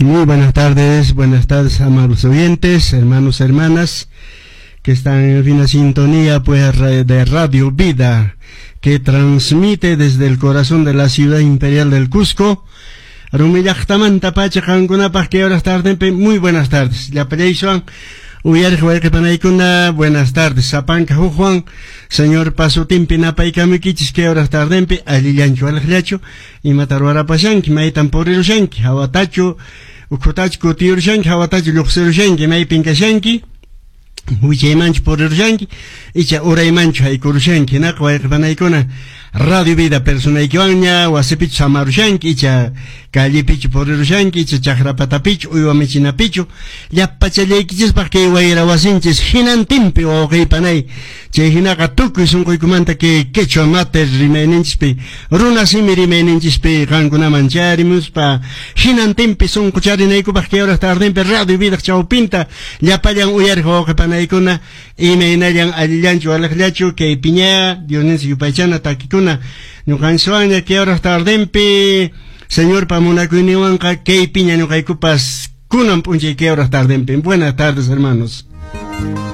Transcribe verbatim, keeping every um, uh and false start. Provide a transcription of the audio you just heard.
Muy buenas tardes, buenas tardes, amables oyentes, hermanos, hermanas, que están en fina sintonía, pues, de Radio Vida, que transmite desde el corazón de la ciudad imperial del Cusco. Rumillachtamanta Pachacangunapaj, que ahora tarde, muy buenas tardes. La Pereison, Uyar Juárez buenas tardes. Zapanca Juan, señor Pasutimpi Napaikamikich, que ahora tarde, Alillancho Aljacho, y Mataruara Pashanki, Maitan Porirushanki, Hawatacho, Ukotach Kutirushanki, Hawatacho Luxerushanki, Maipinkashanki, Huichemanch Porirushanki, Icha Uraimancho Haikurushanki, Nakwaikanaikona, Radio Vida Personaikiwanya, Wasipich Samarushanki, Icha Kalipich Porirushanki, Icha Chakrapatapich, Uywamichinapichu, Yapachalekichis Pake Waira Wasinchis, Hinantimpi o Heipanay, Chehinaka Tuku Sunkuikumanta que Quechua Mater Rimeninchpi, Runa Simi Rimeninchpi, Rankuna Mancharimus, Pa Hinantimpi Sunkucharinaiku Pake ahora Tardempe, Radio Vida Chaupinta, Yapayan Uyarjo Panaikuna, Imeinayan Alillancho Alajlacho, que Piña, Dionisio Yupaychana, Takikuna, Nukansuanya, que ahora Tardempe, Señor Pamunakuiniwanka, que Piña Nukaikupas, Kunam Punche, que ahora Tardempe. Buenas tardes, hermanos.